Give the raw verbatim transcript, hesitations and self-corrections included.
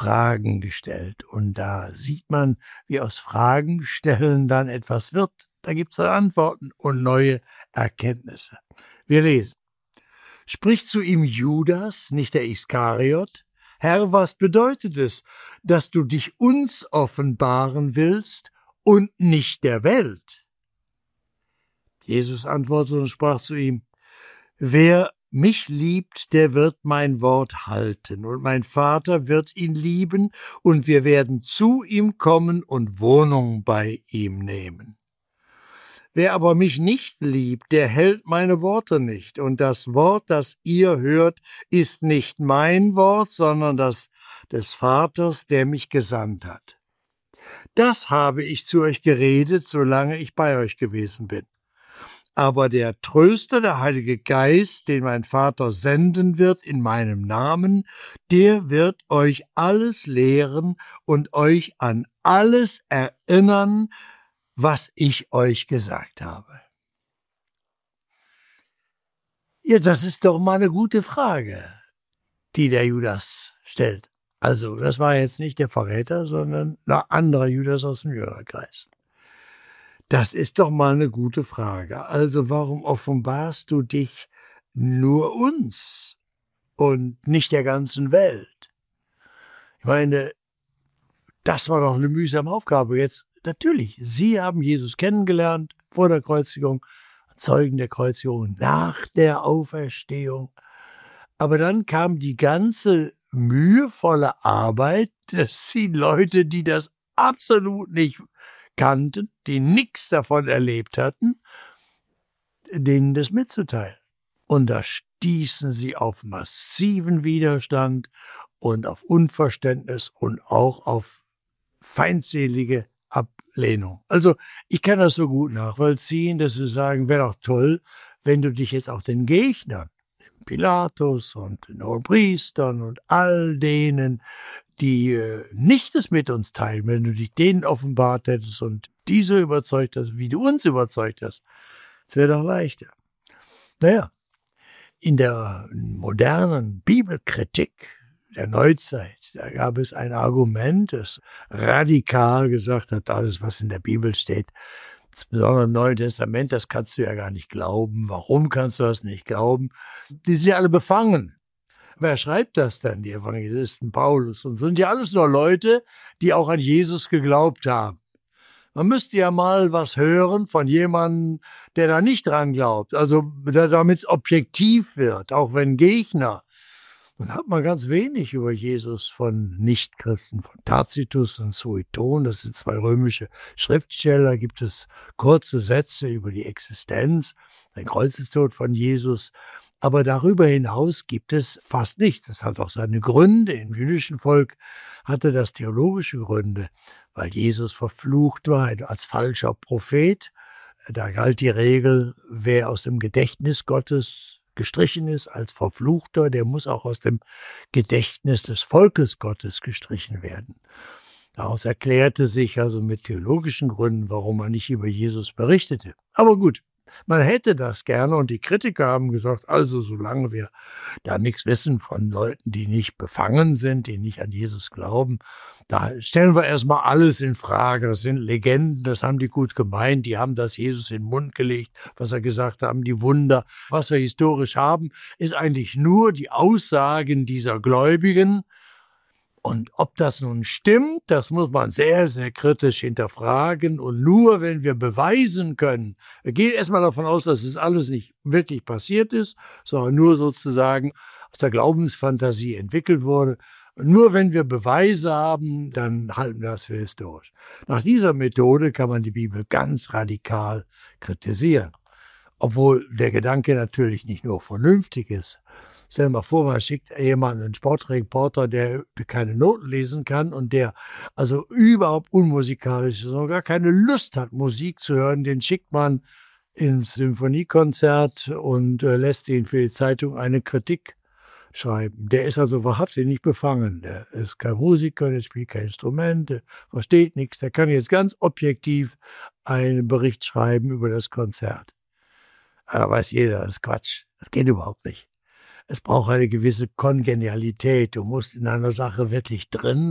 Fragen gestellt. Und da sieht man, wie aus Fragen stellen dann etwas wird. Da gibt es dann Antworten und neue Erkenntnisse. Wir lesen. Spricht zu ihm Judas, nicht der Iskariot: Herr, was bedeutet es, dass du dich uns offenbaren willst und nicht der Welt? Jesus antwortete und sprach zu ihm: Wer mich liebt, der wird mein Wort halten, und mein Vater wird ihn lieben, und wir werden zu ihm kommen und Wohnung bei ihm nehmen. Wer aber mich nicht liebt, der hält meine Worte nicht, und das Wort, das ihr hört, ist nicht mein Wort, sondern das des Vaters, der mich gesandt hat. Das habe ich zu euch geredet, solange ich bei euch gewesen bin. Aber der Tröster, der Heilige Geist, den mein Vater senden wird in meinem Namen, der wird euch alles lehren und euch an alles erinnern, was ich euch gesagt habe. Ja, das ist doch mal eine gute Frage, die der Judas stellt. Also, das war jetzt nicht der Verräter, sondern ein anderer Judas aus dem Jüngerkreis. Das ist doch mal eine gute Frage. Also, warum offenbarst du dich nur uns und nicht der ganzen Welt? Ich meine, das war doch eine mühsame Aufgabe. Jetzt, natürlich, Sie haben Jesus kennengelernt vor der Kreuzigung, Zeugen der Kreuzigung, nach der Auferstehung. Aber dann kam die ganze mühevolle Arbeit, dass Sie Leute, die das absolut nicht kannten, die nichts davon erlebt hatten, denen das mitzuteilen. Und da stießen sie auf massiven Widerstand und auf Unverständnis und auch auf feindselige Ablehnung. Also ich kann das so gut nachvollziehen, dass sie sagen, wäre doch toll, wenn du dich jetzt auch den Gegnern, dem Pilatus und den Hohenpriestern und all denen, die äh, nicht es mit uns teilen, wenn du dich denen offenbart hättest und diese überzeugt hast, wie du uns überzeugt hast, das wäre doch leichter. Naja, in der modernen Bibelkritik der Neuzeit, da gab es ein Argument, das radikal gesagt hat, alles, was in der Bibel steht, insbesondere im Neuen Testament, das kannst du ja gar nicht glauben. Warum kannst du das nicht glauben? Die sind ja alle befangen. Wer schreibt das denn? Die Evangelisten, Paulus, und sind ja alles nur Leute, die auch an Jesus geglaubt haben. Man müsste ja mal was hören von jemandem, der da nicht dran glaubt, also damit es objektiv wird, auch wenn Gegner. Dann hat man ganz wenig über Jesus von Nichtchristen, von Tacitus und Sueton, das sind zwei römische Schriftsteller, gibt es kurze Sätze über die Existenz, den Kreuzestod von Jesus. Aber darüber hinaus gibt es fast nichts. Das hat auch seine Gründe. Im jüdischen Volk hatte das theologische Gründe, weil Jesus verflucht war als falscher Prophet. Da galt die Regel, wer aus dem Gedächtnis Gottes gestrichen ist als Verfluchter, der muss auch aus dem Gedächtnis des Volkes Gottes gestrichen werden. Daraus erklärte sich also mit theologischen Gründen, warum man nicht über Jesus berichtete. Aber gut. Man hätte das gerne und die Kritiker haben gesagt, also solange wir da nichts wissen von Leuten, die nicht befangen sind, die nicht an Jesus glauben, da stellen wir erstmal alles in Frage. Das sind Legenden, das haben die gut gemeint, die haben das Jesus in den Mund gelegt, was er gesagt haben, die Wunder. Was wir historisch haben, ist eigentlich nur die Aussagen dieser Gläubigen. Und ob das nun stimmt, das muss man sehr, sehr kritisch hinterfragen. Und nur wenn wir beweisen können, wir gehen erstmal davon aus, dass es alles nicht wirklich passiert ist, sondern nur sozusagen aus der Glaubensfantasie entwickelt wurde. Und nur wenn wir Beweise haben, dann halten wir das für historisch. Nach dieser Methode kann man die Bibel ganz radikal kritisieren. Obwohl der Gedanke natürlich nicht nur vernünftig ist. Stell dir mal vor, man schickt jemanden, einen Sportreporter, der keine Noten lesen kann und der also überhaupt unmusikalisch ist und gar keine Lust hat, Musik zu hören, den schickt man ins Symphoniekonzert und äh, lässt ihn für die Zeitung eine Kritik schreiben. Der ist also wahrhaftig nicht befangen. Der ist kein Musiker, der spielt kein Instrument, der versteht nichts. Der kann jetzt ganz objektiv einen Bericht schreiben über das Konzert. Da weiß jeder, das ist Quatsch. Das geht überhaupt nicht. Es braucht eine gewisse Kongenialität. Du musst in einer Sache wirklich drin